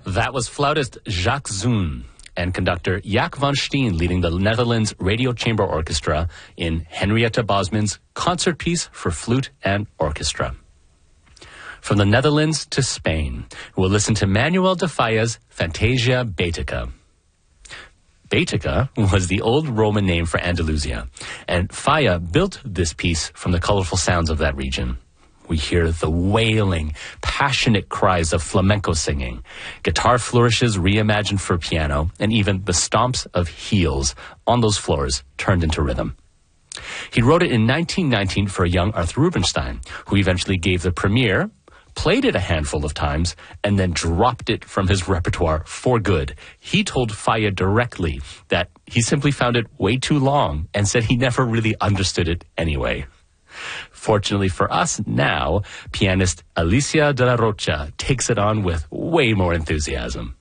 That was flautist Jacques Zoon and conductor Jaak van Steen leading the Netherlands Radio Chamber Orchestra in Henrietta Bosman's concert piece for flute and orchestra. From the Netherlands to Spain, we'll listen to Manuel de Falla's Fantasia Baetica. Baetica was the old Roman name for Andalusia, and Falla built this piece from the colorful sounds of that region. We hear the wailing, passionate cries of flamenco singing, guitar flourishes reimagined for piano, and even the stomps of heels on those floors turned into rhythm. He wrote it in 1919 for a young Arthur Rubinstein, who eventually gave the premiere, played it a handful of times, and then dropped it from his repertoire for good. He told Falla directly that he simply found it way too long and said he never really understood it anyway. Fortunately for us now, pianist Alicia de la Rocha takes it on with way more enthusiasm.